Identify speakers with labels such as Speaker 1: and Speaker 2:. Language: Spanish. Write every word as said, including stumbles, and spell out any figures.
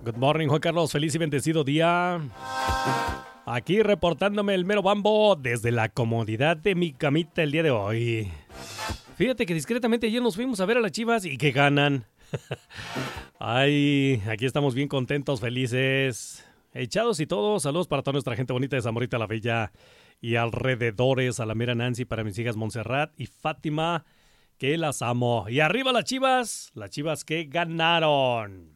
Speaker 1: Good morning, Juan Carlos. Feliz y bendecido día. Aquí reportándome el mero Bambo desde la comodidad de mi camita el día de hoy. Fíjate que discretamente ayer nos fuimos a ver a las Chivas y que ganan. Ay, aquí estamos bien contentos, felices, echados y todos. Saludos para toda nuestra gente bonita de Zamorita la Bella y alrededores, a la mera Nancy, para mis hijas Montserrat y Fátima, que las amo. Y arriba las Chivas, las Chivas que ganaron.